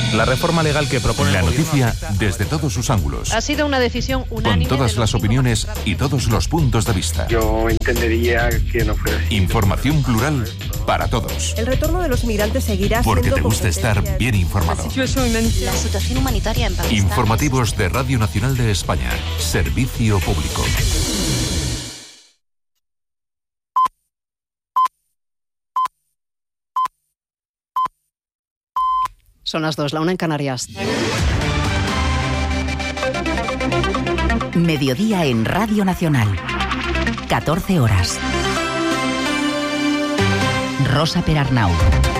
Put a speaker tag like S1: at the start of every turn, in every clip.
S1: La reforma legal que propone
S2: la noticia desde todos sus ángulos.
S3: Ha sido una decisión unánime.
S2: Con todas las opiniones y todos los puntos de vista.
S4: Yo entendería que no fuera así.
S2: Información plural para todos.
S5: El retorno de los migrantes seguirá siendo
S2: porque te gusta estar bien informado.
S6: La situación humanitaria en Pakistán.
S2: Informativos de Radio Nacional de España. Servicio público.
S3: Son las 2, la 1 en Canarias.
S7: Mediodía en Radio Nacional. 14 horas. Rosa Perarnau.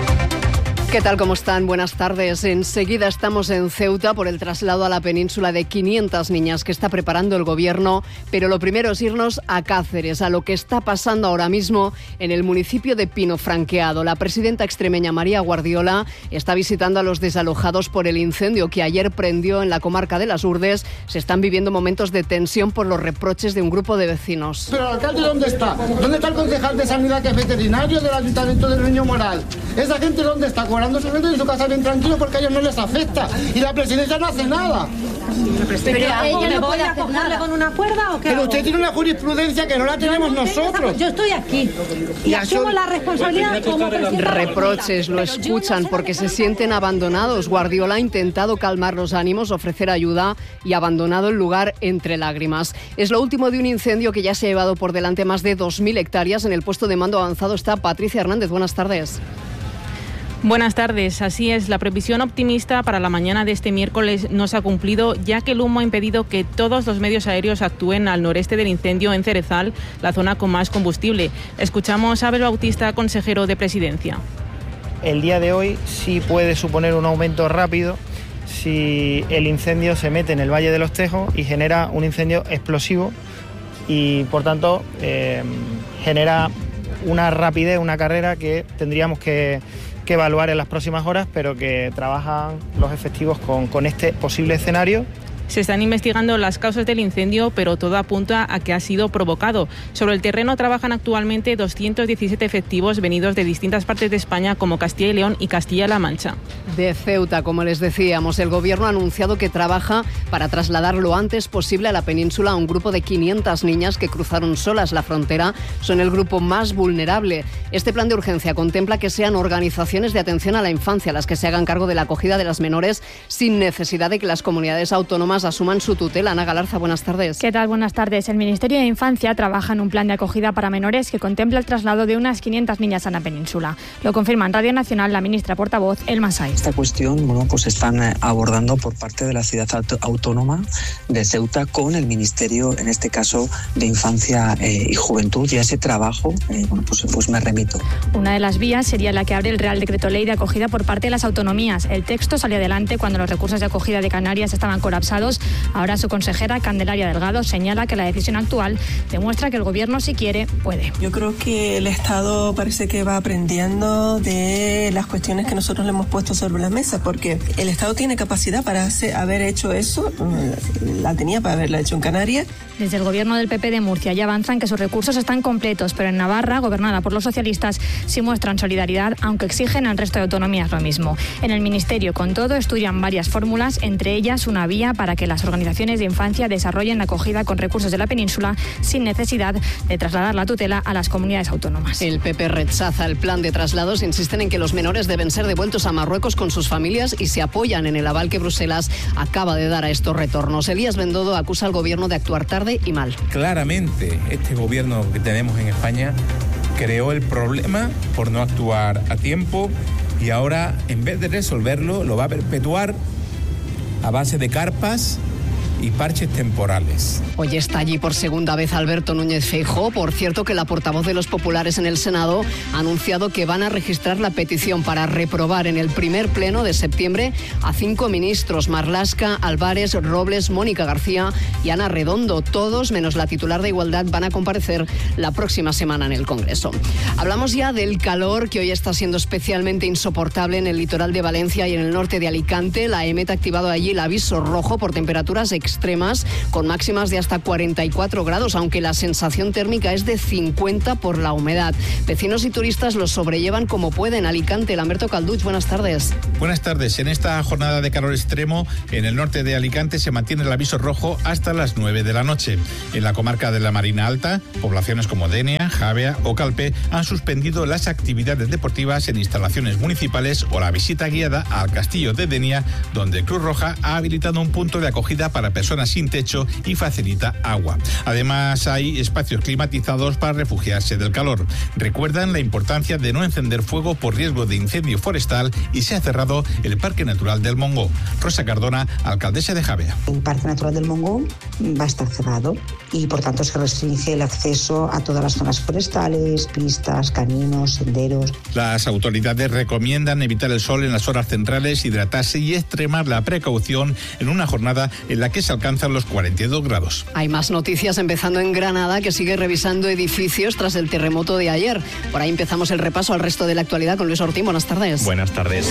S3: ¿Qué tal? ¿Cómo están? Buenas tardes. Enseguida estamos en Ceuta por el traslado a la península de 500 niñas que está preparando el gobierno, pero lo primero es irnos a Cáceres, a lo que está pasando ahora mismo en el municipio de Pino Franqueado. La presidenta extremeña María Guardiola está visitando a los desalojados por el incendio que ayer prendió en la comarca de Las Urdes. Se están viviendo momentos de tensión por los reproches de un grupo de vecinos.
S8: ¿Pero el alcalde dónde está? ¿Dónde está el concejal de sanidad que es veterinario del Ayuntamiento del Niño Moral? ¿Esa gente dónde está? Cobrando su renta en su casa bien tranquilo porque a ellos no les afecta. Y la presidencia no hace nada.
S9: ¿Pero ella no puede acogerle con una cuerda o qué?
S8: Pero usted tiene una jurisprudencia que no la tenemos nosotros.
S9: Yo estoy aquí y asumo la responsabilidad como presidenta.
S3: Reproches, lo escuchan porque se sienten abandonados. Guardiola ha intentado calmar los ánimos, ofrecer ayuda y ha abandonado el lugar entre lágrimas. Es lo último de un incendio que ya se ha llevado por delante más de 2.000 hectáreas. En el puesto de mando avanzado está Patricia Hernández. Buenas tardes.
S10: Buenas tardes. Así es, la previsión optimista para la mañana de este miércoles no se ha cumplido, ya que el humo ha impedido que todos los medios aéreos actúen al noreste del incendio en Cerezal, la zona con más combustible. Escuchamos a Abel Bautista, consejero de Presidencia.
S11: El día de hoy sí puede suponer un aumento rápido si el incendio se mete en el Valle de los Tejos y genera un incendio explosivo y, por tanto, genera una rapidez, una carrera que tendríamos que evaluar en las próximas horas, pero que trabajan los efectivos con este posible escenario.
S10: Se están investigando las causas del incendio, pero todo apunta a que ha sido provocado. Sobre el terreno trabajan actualmente 217 efectivos venidos de distintas partes de España, como Castilla y León y Castilla-La Mancha.
S3: De Ceuta, como les decíamos, el gobierno ha anunciado que trabaja para trasladar lo antes posible a la península a un grupo de 500 niñas que cruzaron solas la frontera. Son el grupo más vulnerable. Este plan de urgencia contempla que sean organizaciones de atención a la infancia las que se hagan cargo de la acogida de las menores sin necesidad de que las comunidades autónomas asuman su tutela. Ana Galarza, buenas tardes.
S12: ¿Qué tal? Buenas tardes. El Ministerio de Infancia trabaja en un plan de acogida para menores que contempla el traslado de unas 500 niñas a la península. Lo confirma en Radio Nacional la ministra portavoz, Elma Saiz.
S13: Esta cuestión, pues están abordando por parte de la ciudad autónoma de Ceuta con el Ministerio, en este caso, de Infancia y Juventud, y a ese trabajo, pues me remito.
S12: Una de las vías sería la que abre el Real Decreto Ley de acogida por parte de las autonomías. El texto salió adelante cuando los recursos de acogida de Canarias estaban colapsados. Ahora su consejera, Candelaria Delgado, señala que la decisión actual demuestra que el gobierno, si quiere, puede.
S14: Yo creo que el Estado parece que va aprendiendo de las cuestiones que nosotros le hemos puesto sobre la mesa, porque el Estado tiene capacidad para haber hecho eso, la tenía para haberla hecho en Canarias.
S12: Desde el gobierno del PP de Murcia ya avanzan que sus recursos están completos, pero en Navarra, gobernada por los socialistas, sí muestran solidaridad, aunque exigen al resto de autonomías lo mismo. En el Ministerio, con todo, estudian varias fórmulas, entre ellas una vía para que las organizaciones de infancia desarrollen la acogida con recursos de la península sin necesidad de trasladar la tutela a las comunidades autónomas.
S3: El PP rechaza el plan de traslados, insisten en que los menores deben ser devueltos a Marruecos con sus familias y se apoyan en el aval que Bruselas acaba de dar a estos retornos. Elías Bendodo acusa al gobierno de actuar tarde y mal.
S15: Claramente, este gobierno que tenemos en España creó el problema por no actuar a tiempo y ahora, en vez de resolverlo, lo va a perpetuar a base de carpas y parches temporales.
S3: Hoy está allí por segunda vez Alberto Núñez Feijóo. Por cierto, que la portavoz de los populares en el Senado ha anunciado que van a registrar la petición para reprobar en el primer pleno de septiembre a 5 ministros: Marlaska, Álvarez, Robles, Mónica García y Ana Redondo. Todos, menos la titular de Igualdad, van a comparecer la próxima semana en el Congreso. Hablamos ya del calor, que hoy está siendo especialmente insoportable en el litoral de Valencia y en el norte de Alicante. La EMET ha activado allí el aviso rojo por temperaturas extremas extremas, con máximas de hasta 44 grados, aunque la sensación térmica es de 50 por la humedad. Vecinos y turistas los sobrellevan como pueden. Alicante, Lamberto Calduch, buenas tardes.
S1: Buenas tardes. En esta jornada de calor extremo, en el norte de Alicante se mantiene el aviso rojo hasta las 9 de la noche. En la comarca de la Marina Alta, poblaciones como Denia, Javea o Calpe han suspendido las actividades deportivas en instalaciones municipales o la visita guiada al castillo de Denia, donde Cruz Roja ha habilitado un punto de acogida para personas sin techo y facilita agua. Además, hay espacios climatizados para refugiarse del calor. Recuerdan la importancia de no encender fuego por riesgo de incendio forestal y se ha cerrado el Parque Natural del Montgó. Rosa Cardona, alcaldesa de Javea.
S16: El Parque Natural del Montgó va a estar cerrado y por tanto se restringe el acceso a todas las zonas forestales, pistas, caminos, senderos.
S1: Las autoridades recomiendan evitar el sol en las horas centrales, hidratarse y extremar la precaución en una jornada en la que se alcanzan los 42 grados.
S3: Hay más noticias, empezando en Granada, que sigue revisando edificios tras el terremoto de ayer. Por ahí empezamos el repaso al resto de la actualidad con Luis Ortín. Buenas tardes.
S17: Buenas tardes.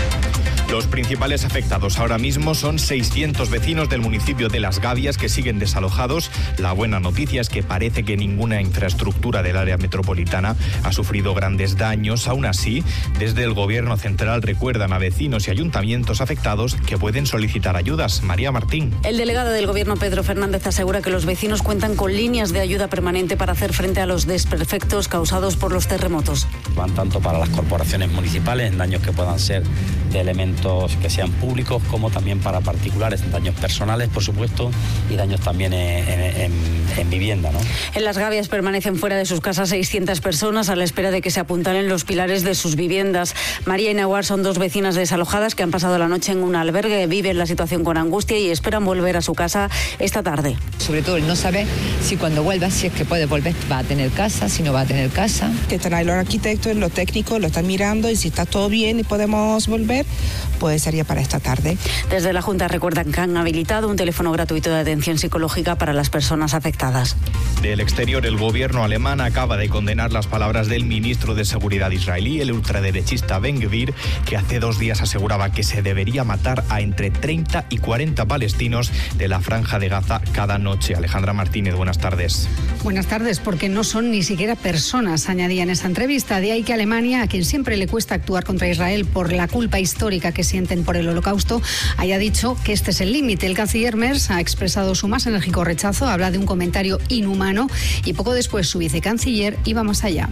S17: Los principales afectados ahora mismo son 600 vecinos del municipio de Las Gavias que siguen desalojados. La buena noticia es que parece que ninguna infraestructura del área metropolitana ha sufrido grandes daños. Aún así, desde el gobierno central recuerdan a vecinos y ayuntamientos afectados que pueden solicitar ayudas. María Martín.
S18: El delegado del gobierno, Pedro Fernández, asegura que los vecinos cuentan con líneas de ayuda permanente para hacer frente a los desperfectos causados por los terremotos.
S19: Van tanto para las corporaciones municipales en daños que puedan ser de elementos que sean públicos, como también para particulares, daños personales, por supuesto, y daños también en vivienda, ¿no?
S18: En Las Gavias permanecen fuera de sus casas 600 personas a la espera de que se apuntalen los pilares de sus viviendas. María y Nahuar son dos vecinas desalojadas que han pasado la noche en un albergue, viven la situación con angustia y esperan volver a su casa esta tarde.
S20: Sobre todo el no saber si cuando vuelva, si es que puede volver, va a tener casa, si no va a tener casa.
S21: Que están ahí los arquitectos, los técnicos, lo están mirando y si está todo bien y podemos volver, pues sería para esta tarde.
S18: Desde la Junta recuerdan que han habilitado un teléfono gratuito de atención psicológica para las personas afectadas.
S17: Del exterior, el gobierno alemán acaba de condenar las palabras del ministro de Seguridad israelí, el ultraderechista Ben Gvir, que hace 2 días aseguraba que se debería matar a entre 30 y 40 palestinos de la Franja de Gaza cada noche. Alejandra Martínez, buenas tardes.
S22: Buenas tardes, porque no son ni siquiera personas, añadía en esa entrevista. De ahí que Alemania, a quien siempre le cuesta actuar contra Israel por la culpa histórica que sienten por el Holocausto, haya dicho que este es el límite. El canciller Merz ha expresado su más enérgico rechazo, habla de un comentario inhumano y poco después su vicecanciller iba más allá.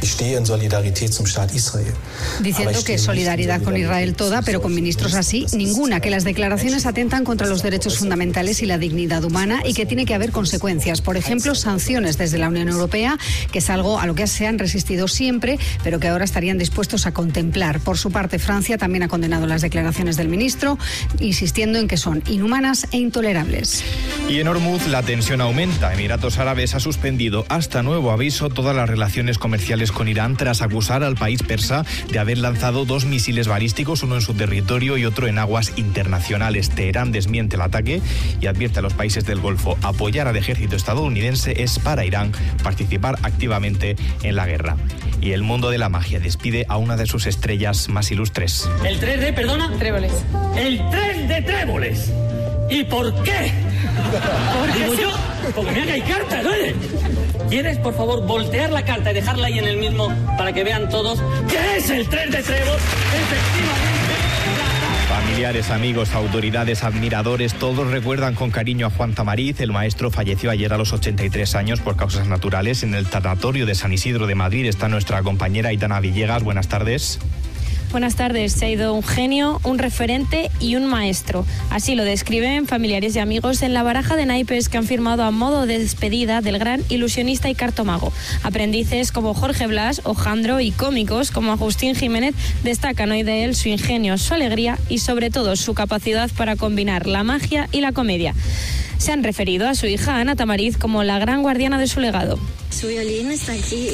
S22: Diciendo que solidaridad con Israel toda, pero con ministros así, ninguna, que las declaraciones atentan contra los derechos fundamentales y la dignidad humana y que tiene que haber consecuencias. Por ejemplo, sanciones desde la Unión Europea, que es algo a lo que se han resistido siempre, pero que ahora estarían dispuestos a contemplar. Por su parte, Francia también ha condenado las declaraciones del ministro, insistiendo en que son inhumanas e intolerables.
S17: Y en Hormuz la tensión aumenta. Emiratos Árabes ha suspendido hasta nuevo aviso todas las relaciones comerciales con Irán tras acusar al país persa de haber lanzado 2 misiles balísticos, uno en su territorio y otro en aguas internacionales. Teherán desmiente el ataque y advierte a los países del Golfo: apoyar al ejército estadounidense es para Irán participar activamente en la guerra. Y el mundo de la magia despide a una de sus estrellas más ilustres.
S23: ¿El tren de, perdona? Tréboles. ¡El tren de Tréboles! ¿Y por qué? Digo yo, porque me haga carta, ¿no? ¿Quieres, por favor, voltear la carta y dejarla ahí en el mismo para que vean todos qué es el tren de Tréboles? Efectivamente.
S17: Familiares, amigos, autoridades, admiradores, todos recuerdan con cariño a Juan Tamariz. El maestro falleció ayer a los 83 años por causas naturales. En el tanatorio de San Isidro de Madrid está nuestra compañera Aitana Villegas. Buenas tardes.
S24: Buenas tardes. Se ha ido un genio, un referente y un maestro. Así lo describen familiares y amigos en la baraja de naipes que han firmado a modo de despedida del gran ilusionista y cartomago. Aprendices como Jorge Blas o Jandro y cómicos como Agustín Jiménez destacan hoy de él su ingenio, su alegría y sobre todo su capacidad para combinar la magia y la comedia. Se han referido a su hija Ana Tamariz como la gran guardiana de su legado.
S25: Su violín está aquí,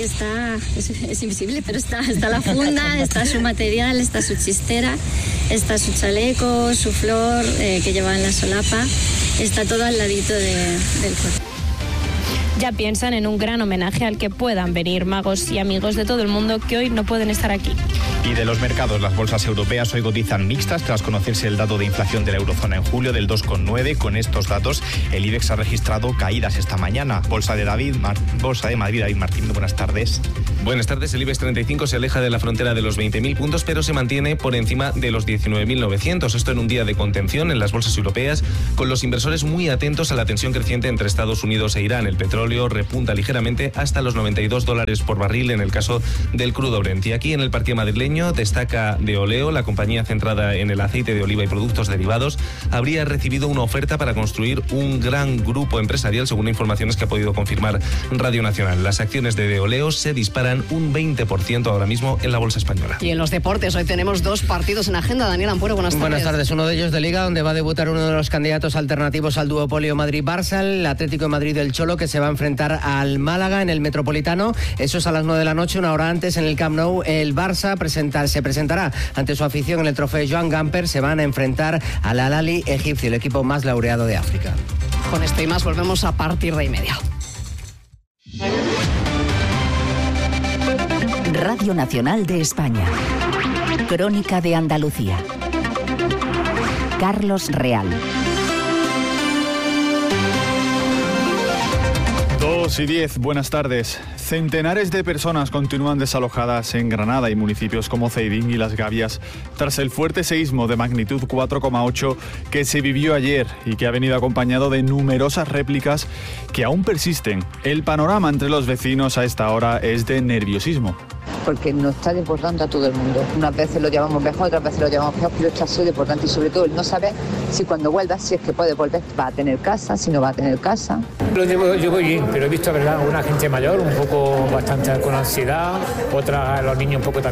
S25: es invisible, pero está la funda, está su material, está su chistera, está su chaleco, su flor que lleva en la solapa, está todo al ladito del cuerpo.
S24: Ya piensan en un gran homenaje al que puedan venir magos y amigos de todo el mundo que hoy no pueden estar aquí.
S17: Y de los mercados, las bolsas europeas hoy cotizan mixtas tras conocerse el dato de inflación de la eurozona en julio del 2,9. Con estos datos, el IBEX ha registrado caídas esta mañana. Bolsa de Madrid, David Martín, buenas tardes.
S2: Buenas tardes. El IBEX 35 se aleja de la frontera de los 20.000 puntos, pero se mantiene por encima de los 19.900. Esto en un día de contención en las bolsas europeas, con los inversores muy atentos a la tensión creciente entre Estados Unidos e Irán. El petróleo repunta ligeramente hasta los $92 por barril en el caso del crudo Brent. Y aquí en el parque madrileño destaca Deoleo, la compañía centrada en el aceite de oliva y productos derivados, habría recibido una oferta para construir un gran grupo empresarial, según informaciones que ha podido confirmar Radio Nacional. Las acciones de Deoleo se disparan un 20% ahora mismo en la bolsa española.
S3: Y en los deportes, hoy tenemos 2 partidos en agenda. Daniel Ampuero, buenas tardes.
S4: Buenas tardes. Uno de ellos de Liga, donde va a debutar uno de los candidatos alternativos al duopolio Madrid-Barça, el Atlético de Madrid del Cholo, que se va a enfrentar al Málaga en el Metropolitano. Eso es a las 9 de la noche, una hora antes en el Camp Nou. El Barça se presentará ante su afición en el trofeo Joan Gamper. Se van a enfrentar al Al-Ahly egipcio, el equipo más laureado de África.
S3: Con esto y más volvemos a partir de 1:30.
S5: Radio Nacional de España. Crónica de Andalucía. Carlos Real.
S6: 2:10, buenas tardes. Centenares de personas continúan desalojadas en Granada y municipios como Ceibín y Las Gavias tras el fuerte seísmo de magnitud 4,8 que se vivió ayer y que ha venido acompañado de numerosas réplicas que aún persisten. El panorama entre los vecinos a esta hora es de nerviosismo.
S20: Porque nos está deportando a todo el mundo. Unas veces lo llamamos mejor, otras veces lo llamamos peor, pero está súper deportante y sobre todo el no saber si cuando vuelva, si es que puede volver, va a tener casa, si no va a tener casa.
S7: Lo llevo bien, pero he visto, ¿verdad?, una gente mayor un poco bastante con ansiedad, otra, los niños un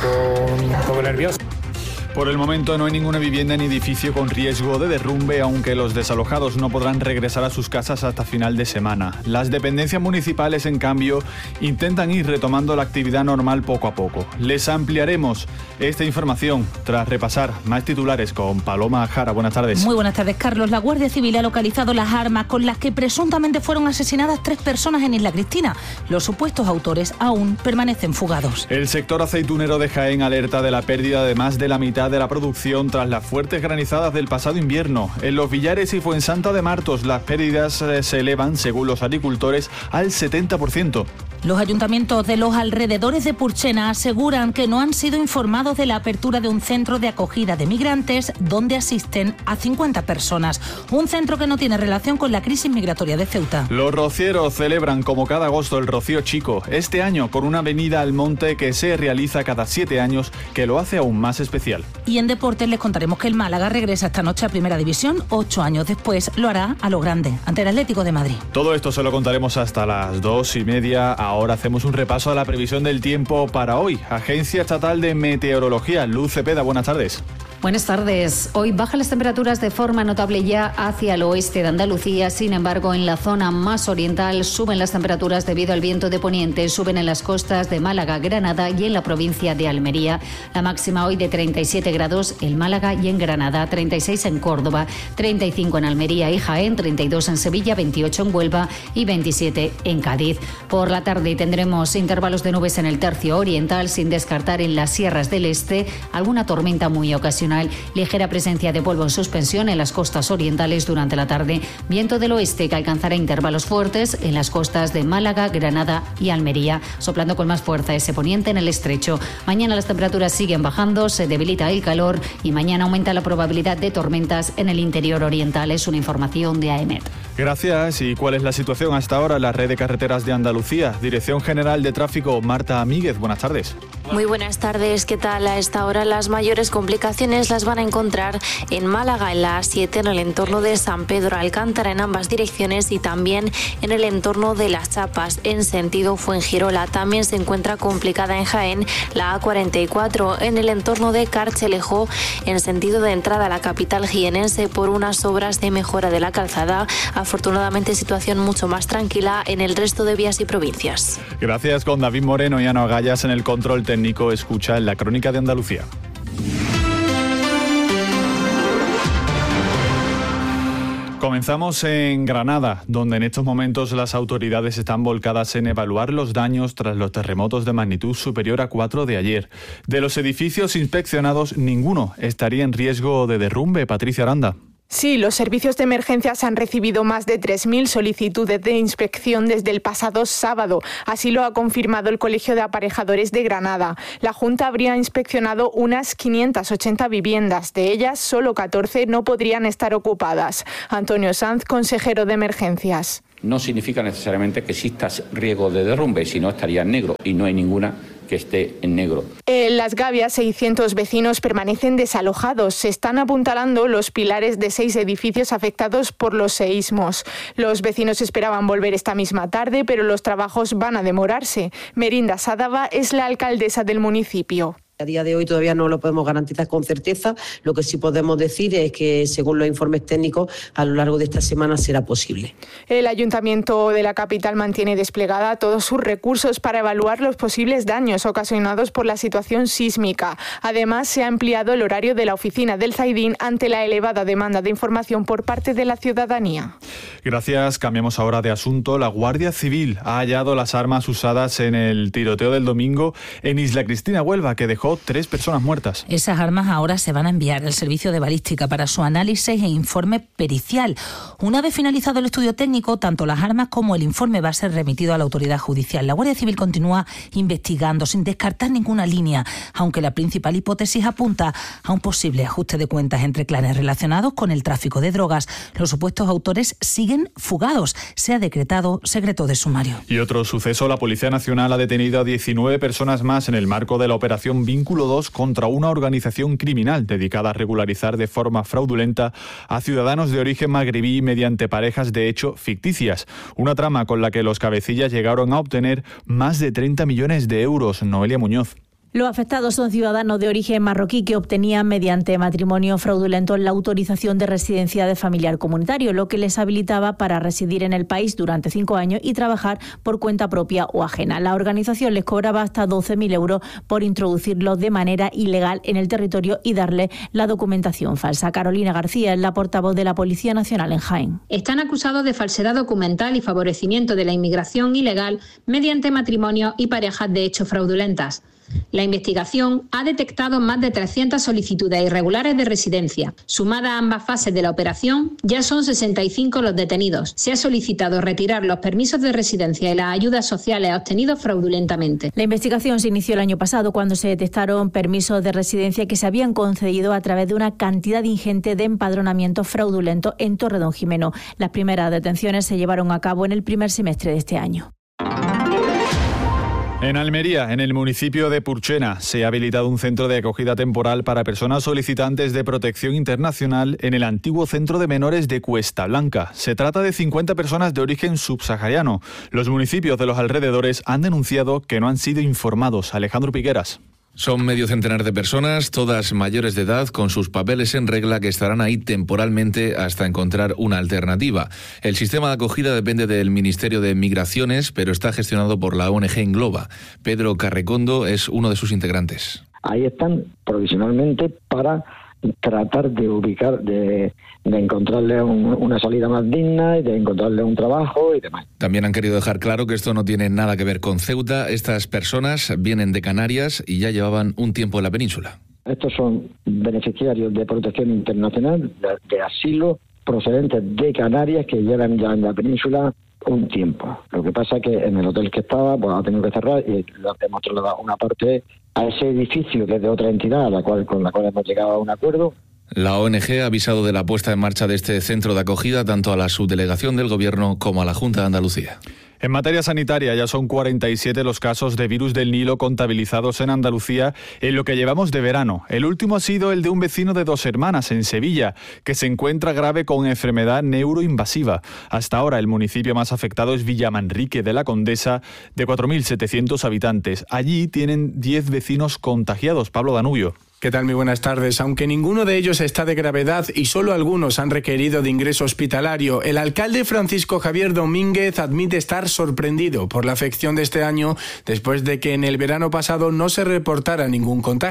S7: poco nerviosos.
S6: Por el momento no hay ninguna vivienda ni edificio con riesgo de derrumbe, aunque los desalojados no podrán regresar a sus casas hasta final de semana. Las dependencias municipales, en cambio, intentan ir retomando la actividad normal poco a poco. Les ampliaremos esta información tras repasar más titulares con Paloma Jara. Buenas tardes.
S26: Muy buenas tardes, Carlos. La Guardia Civil ha localizado las armas con las que presuntamente fueron asesinadas 3 personas en Isla Cristina. Los supuestos autores aún permanecen fugados.
S6: El sector aceitunero de Jaén alerta de la pérdida de más de la mitad de la producción tras las fuertes granizadas del pasado invierno. En Los Villares y Fuensanta de Martos las pérdidas se elevan, según los agricultores, al 70%.
S26: Los ayuntamientos de los alrededores de Purchena aseguran que no han sido informados de la apertura de un centro de acogida de migrantes donde asisten a 50 personas. Un centro que no tiene relación con la crisis migratoria de Ceuta.
S6: Los rocieros celebran como cada agosto el Rocío Chico, este año con una venida al monte que se realiza cada 7 años, que lo hace aún más especial.
S26: Y en deportes les contaremos que el Málaga regresa esta noche a Primera División. 8 años después lo hará a lo grande, ante el Atlético de Madrid.
S6: Todo esto se lo contaremos hasta las 2:30. Ahora hacemos un repaso a la previsión del tiempo para hoy. Agencia Estatal de Meteorología, Luz Cepeda, buenas tardes.
S27: Buenas tardes. Hoy bajan las temperaturas de forma notable ya hacia el oeste de Andalucía. Sin embargo, en la zona más oriental suben las temperaturas debido al viento de poniente. Suben en las costas de Málaga, Granada y en la provincia de Almería. La máxima hoy de 37 grados en Málaga y en Granada, 36 en Córdoba, 35 en Almería y Jaén, 32 en Sevilla, 28 en Huelva y 27 en Cádiz. Por la tarde tendremos intervalos de nubes en el tercio oriental, sin descartar en las sierras del este alguna tormenta muy ocasional. Ligera presencia de polvo en suspensión en las costas orientales durante la tarde. Viento del oeste que alcanzará intervalos fuertes en las costas de Málaga, Granada y Almería, soplando con más fuerza ese poniente en el estrecho. Mañana las temperaturas siguen bajando, se debilita el calor y mañana aumenta la probabilidad de tormentas en el interior oriental. Es una información de AEMET.
S6: Gracias. ¿Y cuál es la situación hasta ahora en la red de carreteras de Andalucía? Dirección General de Tráfico, Marta Amíguez, buenas tardes.
S28: Muy buenas tardes, ¿qué tal? A esta hora las mayores complicaciones las van a encontrar en Málaga, en la A7, en el entorno de San Pedro Alcántara, en ambas direcciones, y también en el entorno de Las Chapas, en sentido Fuengirola. También se encuentra complicada en Jaén la A44, en el entorno de Carchelejo, en sentido de entrada a la capital jienense, por unas obras de mejora de la calzada. Afortunadamente, situación mucho más tranquila en el resto de vías y provincias.
S6: Gracias. Con David Moreno y Ana Gallas en el control técnico. Escucha en la Crónica de Comenzamos en Granada, donde en estos momentos las autoridades están volcadas en evaluar los daños tras los terremotos de magnitud superior a 4 de ayer. De los edificios inspeccionados, ninguno estaría en riesgo de derrumbe. Patricia Aranda.
S8: Sí, los servicios de emergencias han recibido más de 3.000 solicitudes de inspección desde el pasado sábado. Así lo ha confirmado el Colegio de Aparejadores de Granada. La Junta habría inspeccionado unas 580 viviendas. De ellas, solo 14 no podrían estar ocupadas. Antonio Sanz, consejero de Emergencias.
S9: No significa necesariamente que exista riesgo de derrumbe, sino estaría en negro, y no hay ninguna que esté en negro.
S8: En Las Gavias, 600 vecinos permanecen desalojados. Se están apuntalando los pilares de 6 edificios afectados por los seísmos. Los vecinos esperaban volver esta misma tarde, pero los trabajos van a demorarse. Merinda Sádava es la alcaldesa del municipio.
S10: A día de hoy todavía no lo podemos garantizar con certeza. Lo que sí podemos decir es que, según los informes técnicos, a lo largo de esta semana será posible.
S8: El Ayuntamiento de la capital mantiene desplegada todos sus recursos para evaluar los posibles daños ocasionados por la situación sísmica. Además, se ha ampliado el horario de la oficina del Zaidín ante la elevada demanda de información por parte de la ciudadanía.
S6: Gracias. Cambiamos ahora de asunto. La Guardia Civil ha hallado las armas usadas en el tiroteo del domingo en Isla Cristina, Huelva, que dejó 3 personas muertas.
S26: Esas armas ahora se van a enviar al servicio de balística para su análisis e informe pericial. Una vez finalizado el estudio técnico, tanto las armas como el informe va a ser remitido a la autoridad judicial. La Guardia Civil continúa investigando sin descartar ninguna línea, aunque la principal hipótesis apunta a un posible ajuste de cuentas entre clanes relacionados con el tráfico de drogas. Los supuestos autores siguen fugados. Se ha decretado secreto de sumario.
S6: Y otro suceso, la Policía Nacional ha detenido a 19 personas más en el marco de la operación Vínculo 2 contra una organización criminal dedicada a regularizar de forma fraudulenta a ciudadanos de origen magrebí mediante parejas de hecho ficticias. Una trama con la que los cabecillas llegaron a obtener más de 30 millones de euros. Noelia Muñoz.
S11: Los afectados son ciudadanos de origen marroquí que obtenían mediante matrimonio fraudulento la autorización de residencia de familiar comunitario, lo que les habilitaba para residir en el país durante 5 años y trabajar por cuenta propia o ajena. La organización les cobraba hasta 12.000 euros por introducirlos de manera ilegal en el territorio y darle la documentación falsa. Carolina García es la portavoz de la Policía Nacional en Jaén.
S12: Están acusados de falsedad documental y favorecimiento de la inmigración ilegal mediante matrimonio y parejas de hecho fraudulentas. La investigación ha detectado más de 300 solicitudes irregulares de residencia. Sumadas a ambas fases de la operación, ya son 65 los detenidos. Se ha solicitado retirar los permisos de residencia y las ayudas sociales obtenidos fraudulentamente.
S11: La investigación se inició el año pasado cuando se detectaron permisos de residencia que se habían concedido a través de una cantidad ingente de empadronamientos fraudulentos en Torredonjimeno. Las primeras detenciones se llevaron a cabo en el primer semestre de este año.
S6: En Almería, en el municipio de Purchena, se ha habilitado un centro de acogida temporal para personas solicitantes de protección internacional en el antiguo centro de menores de Cuesta Blanca. Se trata de 50 personas de origen subsahariano. Los municipios de los alrededores han denunciado que no han sido informados. Alejandro Piqueras.
S13: Son medio centenar de personas, todas mayores de edad, con sus papeles en regla, que estarán ahí temporalmente hasta encontrar una alternativa. El sistema de acogida depende del Ministerio de Migraciones, pero está gestionado por la ONG Engloba. Pedro Carrecondo es uno de sus integrantes.
S14: Ahí están provisionalmente para tratar de ubicar, de encontrarle una salida más digna y de encontrarle un trabajo y demás.
S13: También han querido dejar claro que esto no tiene nada que ver con Ceuta. Estas personas vienen de Canarias y ya llevaban un tiempo en la península.
S14: Estos son beneficiarios de protección internacional, de asilo, procedentes de Canarias, que llevan ya en la península un tiempo. Lo que pasa es que en el hotel que estaba, pues ha tenido que cerrar y hemos trasladado una parte a ese edificio desde otra entidad con la cual hemos llegado a un acuerdo.
S13: La ONG ha avisado de la puesta en marcha de este centro de acogida tanto a la subdelegación del Gobierno como a la Junta de Andalucía.
S6: En materia sanitaria, ya son 47 los casos de virus del Nilo contabilizados en Andalucía en lo que llevamos de verano. El último ha sido el de un vecino de Dos Hermanas, en Sevilla, que se encuentra grave con enfermedad neuroinvasiva. Hasta ahora, el municipio más afectado es Villamanrique de la Condesa, de 4.700 habitantes. Allí tienen 10 vecinos contagiados. Pablo Danubio.
S15: ¿Qué tal? Muy buenas tardes. Aunque ninguno de ellos está de gravedad y solo algunos han requerido de ingreso hospitalario, el alcalde Francisco Javier Domínguez admite estar sorprendido por la afección de este año después de que en el verano pasado no se reportara ningún contagio.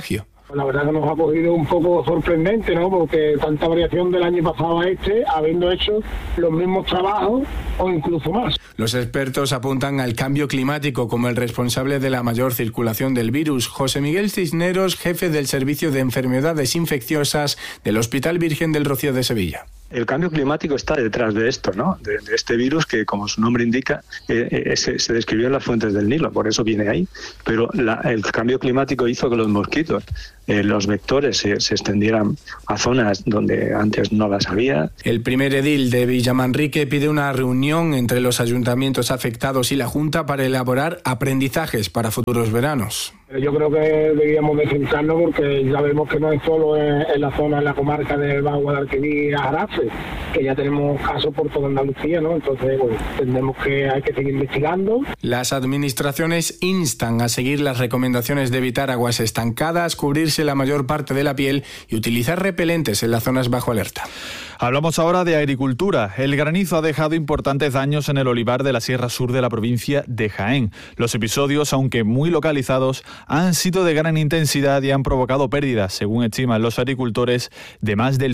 S1: La verdad que nos ha cogido un poco sorprendente, ¿no? Porque tanta variación del año pasado a habiendo hecho los mismos trabajos o incluso más.
S15: Los expertos apuntan al cambio climático como el responsable de la mayor circulación del virus. José Miguel Cisneros, jefe del Servicio de Enfermedades Infecciosas del Hospital Virgen del Rocío de Sevilla.
S16: El cambio climático está detrás de esto, ¿no? De este virus que, como su nombre indica, se describió en las fuentes del Nilo, por eso viene ahí. Pero el cambio climático hizo que los mosquitos, los vectores, se extendieran a zonas donde antes no las había.
S15: El primer edil de Villamanrique pide una reunión entre los ayuntamientos afectados y la Junta para elaborar aprendizajes para futuros veranos.
S1: Yo creo que deberíamos de centrarnos porque ya vemos que no es solo en la zona, en la comarca del Bajo Guadalquivir, Jarafe, que ya tenemos casos por toda Andalucía, ¿no? Entonces, entendemos que hay que seguir investigando.
S15: Las administraciones instan a seguir las recomendaciones de evitar aguas estancadas, cubrirse la mayor parte de la piel y utilizar repelentes en las zonas bajo alerta.
S6: Hablamos ahora de agricultura. El granizo ha dejado importantes daños en el olivar de la Sierra Sur de la provincia de Jaén. Los episodios, aunque muy localizados, han sido de gran intensidad y han provocado pérdidas, según estiman los agricultores, de más del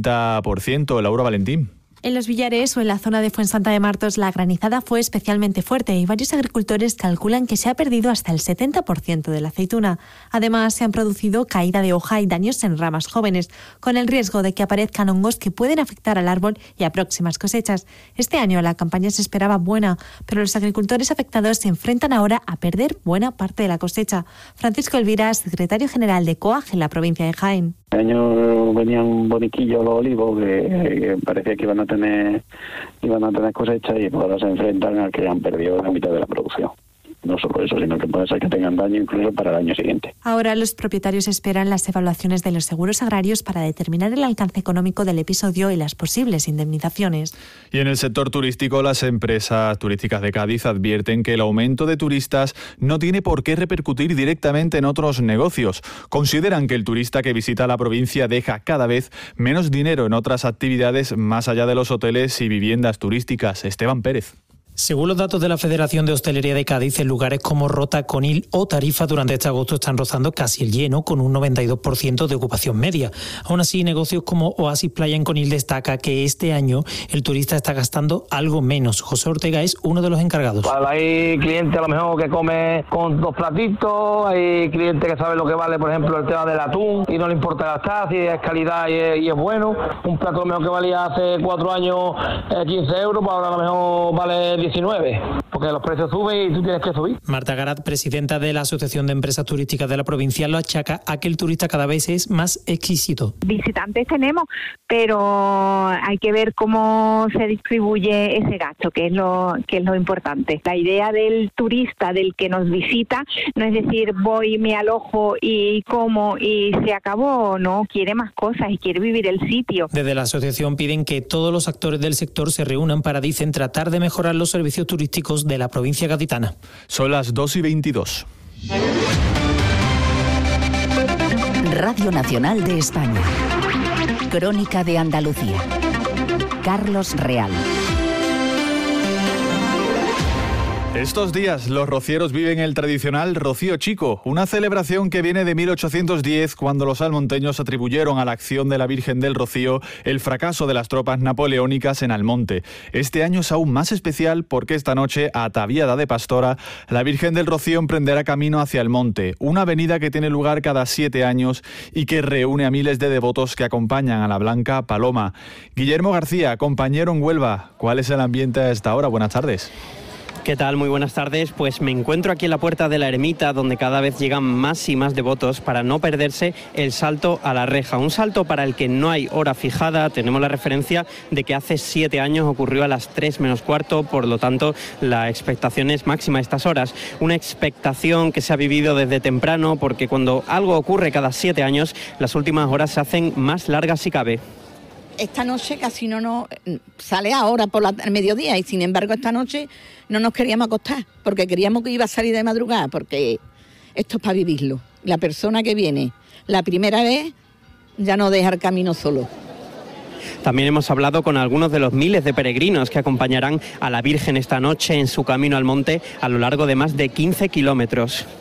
S6: 50%. Laura Valentín.
S18: En Los Villares o en la zona de Fuensanta de Martos la granizada fue especialmente fuerte y varios agricultores calculan que se ha perdido hasta el 70% de la aceituna. Además, se han producido caída de hoja y daños en ramas jóvenes, con el riesgo de que aparezcan hongos que pueden afectar al árbol y a próximas cosechas. Este año la campaña se esperaba buena, pero los agricultores afectados se enfrentan ahora a perder buena parte de la cosecha. Francisco Elvira, secretario general de COAG en la provincia de Jaén.
S19: Este año venían boniquillos los olivos que parecía que iban a tener cosecha y ahora se enfrentan a que han perdido la mitad de la producción. No solo eso, sino que puede ser que tengan daño incluso para el año siguiente.
S18: Ahora los propietarios esperan las evaluaciones de los seguros agrarios para determinar el alcance económico del episodio y las posibles indemnizaciones.
S6: Y en el sector turístico, las empresas turísticas de Cádiz advierten que el aumento de turistas no tiene por qué repercutir directamente en otros negocios. Consideran que el turista que visita la provincia deja cada vez menos dinero en otras actividades más allá de los hoteles y viviendas turísticas. Esteban Pérez.
S21: Según los datos de la Federación de Hostelería de Cádiz, en lugares como Rota, Conil o Tarifa durante este agosto están rozando casi el lleno, con un 92% de ocupación media. Aún así, negocios como Oasis Playa en Conil destaca que este año el turista está gastando algo menos. José Ortega es uno de los encargados.
S22: Hay clientes a lo mejor que come con 2 platitos, hay clientes que saben lo que vale, por ejemplo, el tema del atún y no le importa gastar, si es calidad y es bueno. Un plato a lo mejor que valía hace 4 años 15 euros, pues ahora a lo mejor vale 19, porque los precios suben y tú tienes que subir.
S21: Marta Garat, presidenta de la Asociación de Empresas Turísticas de la provincia, lo achaca a que el turista cada vez es más exquisito.
S23: Visitantes tenemos, pero hay que ver cómo se distribuye ese gasto, que es lo importante. La idea del turista, del que nos visita, no es decir, voy, me alojo y como y se acabó, no, quiere más cosas y quiere vivir el sitio.
S21: Desde la asociación piden que todos los actores del sector se reúnan para, dicen, tratar de mejorar los servicios turísticos de la provincia gaditana.
S6: Son las 2:22.
S5: Radio Nacional de España. Crónica de Andalucía. Carlos Real.
S6: Estos días los rocieros viven el tradicional Rocío Chico, una celebración que viene de 1810, cuando los almonteños atribuyeron a la acción de la Virgen del Rocío el fracaso de las tropas napoleónicas en Almonte. Este año es aún más especial porque esta noche, ataviada de pastora, la Virgen del Rocío emprenderá camino hacia Almonte, una avenida que tiene lugar cada 7 años y que reúne a miles de devotos que acompañan a la Blanca Paloma. Guillermo García, compañero en Huelva, ¿cuál es el ambiente a esta hora? Buenas tardes.
S25: ¿Qué tal? Muy buenas tardes. Pues me encuentro aquí en la puerta de la ermita, donde cada vez llegan más y más devotos para no perderse el salto a la reja. Un salto para el que no hay hora fijada. Tenemos la referencia de que hace 7 años ocurrió a las 3 menos cuarto, por lo tanto la expectación es máxima a estas horas. Una expectación que se ha vivido desde temprano, porque cuando algo ocurre cada 7 años, las últimas horas se hacen más largas si cabe.
S29: Esta noche casi no nos sale ahora por el mediodía y sin embargo esta noche no nos queríamos acostar porque queríamos que iba a salir de madrugada, porque esto es para vivirlo. La persona que viene la primera vez ya no deja el camino solo.
S25: También hemos hablado con algunos de los miles de peregrinos que acompañarán a la Virgen esta noche en su camino al monte a lo largo de más de 15 kilómetros.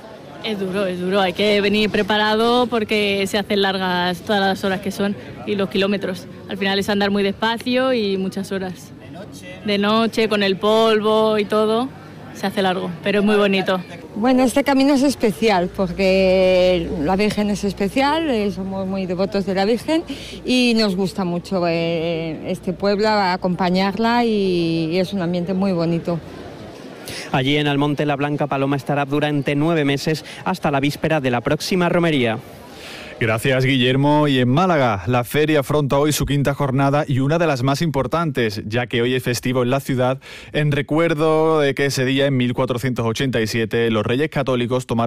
S2: Es duro, hay que venir preparado porque se hacen largas todas las horas que son y los kilómetros. Al final es andar muy despacio y muchas horas. De noche, con el polvo y todo, se hace largo, pero es muy bonito.
S3: Bueno, este camino es especial porque la Virgen es especial, somos muy devotos de la Virgen y nos gusta mucho este pueblo, acompañarla y es un ambiente muy bonito.
S25: Allí en Almonte la Blanca Paloma estará durante 9 meses hasta la víspera de la próxima romería.
S6: Gracias, Guillermo. Y en Málaga, la feria afronta hoy su 5ª jornada y una de las más importantes, ya que hoy es festivo en la ciudad, en recuerdo de que ese día, en 1487, los Reyes Católicos tomaron